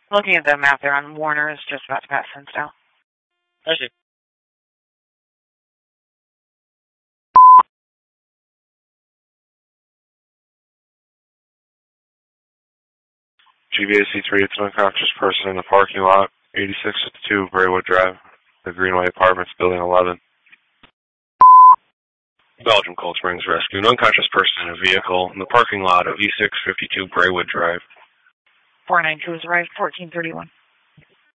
Looking at the map there on Warner is just about to pass Finsdale. I see. GVAC3, it's an unconscious person in the parking lot, 8652 Braywood Drive, the Greenway Apartments, Building 11. Belgium Cold Springs Rescue, an unconscious person in a vehicle in the parking lot of E652 Braywood Drive. 492 has arrived, 1431.